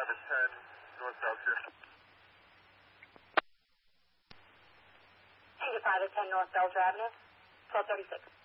and 10 North Belcher. 85 and 10 North Belcher Avenue, 1236.